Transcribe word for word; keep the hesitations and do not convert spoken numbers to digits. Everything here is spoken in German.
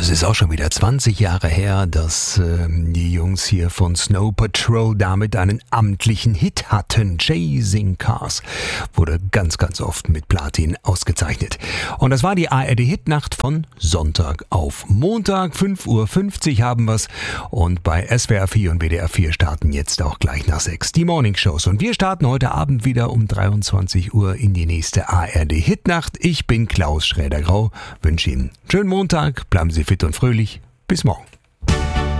Es ist auch schon wieder zwanzig Jahre her, dass äh, die Jungs hier von Snow Patrol damit einen amtlichen Hit hatten. Chasing Cars wurde ganz, ganz oft mit Platin ausgezeichnet. Und das war die A R D-Hitnacht von Sonntag auf Montag. fünf Uhr fünfzig haben wir's. Und bei S W R vier und W D R vier starten jetzt auch gleich nach sechs die Morningshows. Und wir starten heute Abend wieder um dreiundzwanzig Uhr in die nächste A R D-Hitnacht. Ich bin Klaus Schräder-Grau, wünsche Ihnen einen schönen Montag, bleiben Sie fit und fröhlich. Bis morgen.